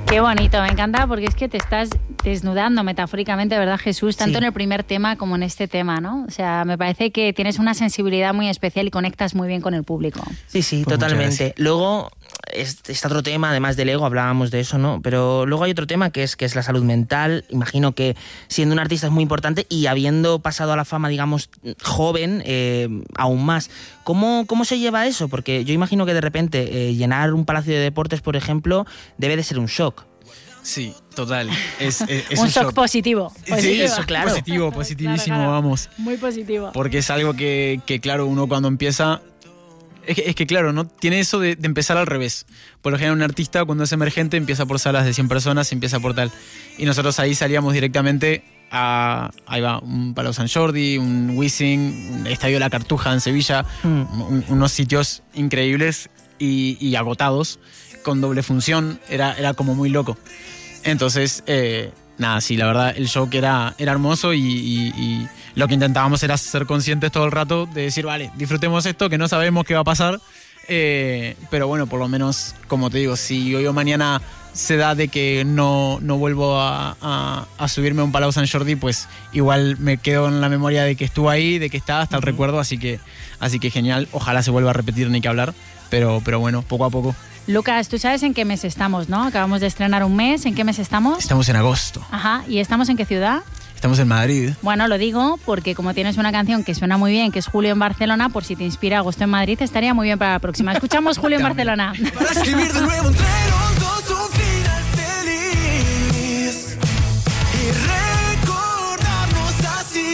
Qué bonito, me encanta porque es que te estás desnudando metafóricamente, ¿verdad, Jesús? Tanto en el primer tema como en este tema, ¿no? O sea, me parece que tienes una sensibilidad muy especial y conectas muy bien con el público. Sí, sí, pues totalmente. Luego está otro tema, además del ego, hablábamos de eso, ¿no? Pero luego hay otro tema que es la salud mental. Imagino que siendo un artista es muy importante y habiendo pasado a la fama, digamos, joven, aún más. ¿Cómo se lleva eso? Porque yo imagino que de repente llenar un palacio de deportes, por ejemplo, debe de ser un shock. Sí, total. Es un shock positivo. Sí, eso, claro. Positivísimo, claro. Vamos. Muy positivo. Porque es algo que claro, uno cuando empieza... Es que claro, ¿no? Tiene eso de empezar al revés. Por lo general un artista cuando es emergente empieza por salas de 100 personas, empieza por tal. Y nosotros ahí salíamos directamente a... Ahí va, un Palau Sant Jordi, un Wizzing, un Estadio La Cartuja en Sevilla. Unos sitios increíbles y agotados, con doble función. Era como muy loco. Entonces, nada, sí, la verdad, el show que era hermoso y lo que intentábamos era ser conscientes todo el rato de decir, vale, disfrutemos esto, que no sabemos qué va a pasar, pero bueno, por lo menos, como te digo, si hoy o mañana se da de que no vuelvo a subirme a un Palau Sant Jordi, pues igual me quedo en la memoria de que estuvo ahí, de que está hasta el recuerdo, así que genial, ojalá se vuelva a repetir, ni que hablar, pero bueno, poco a poco. Lucas, tú sabes en qué mes estamos, ¿no? Acabamos de estrenar un mes. ¿En qué mes estamos? Estamos en agosto. Ajá. ¿Y estamos en qué ciudad? Estamos en Madrid. Bueno, lo digo porque como tienes una canción que suena muy bien, que es Julio en Barcelona, por si te inspira Agosto en Madrid, estaría muy bien para la próxima. Escuchamos Julio en Barcelona. Para escribir de nuevo entre los dos un final feliz y recordarnos así.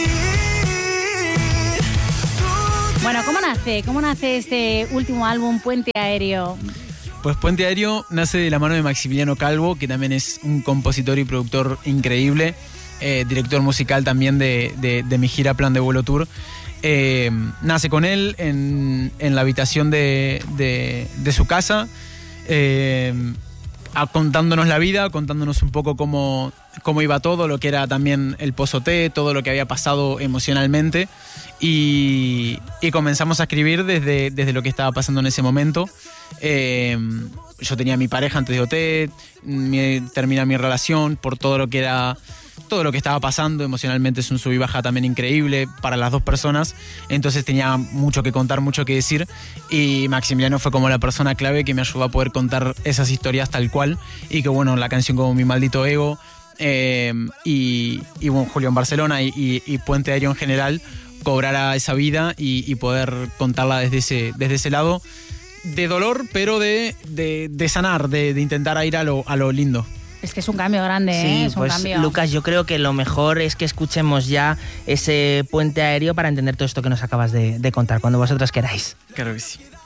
Bueno, ¿cómo nace este último álbum, Puente Aéreo? Pues Puente Aéreo nace de la mano de Maximiliano Calvo, que también es un compositor y productor increíble, director musical también de mi gira Plan de Vuelo Tour. Nace con él en la habitación de su casa, contándonos la vida, contándonos un poco cómo iba todo, lo que era también el post-OT, todo lo que había pasado emocionalmente. Y comenzamos a escribir desde lo que estaba pasando en ese momento. Yo tenía mi pareja antes de OT, termina mi relación por todo lo que estaba pasando emocionalmente. Es un sub y baja también increíble para las dos personas, entonces tenía mucho que contar, mucho que decir, y Maximiliano fue como la persona clave que me ayudó a poder contar esas historias tal cual, y que bueno, la canción como Mi Maldito Ego, y bueno, Julio en Barcelona y Puente Aéreo en general cobrara esa vida y poder contarla desde ese lado de dolor, pero de sanar, de intentar ir a lo lindo. Es que es un cambio grande, sí, es un pues, cambio. Lucas, yo creo que lo mejor es que escuchemos ya ese Puente Aéreo para entender todo esto que nos acabas de contar, cuando vosotras queráis. Claro que sí.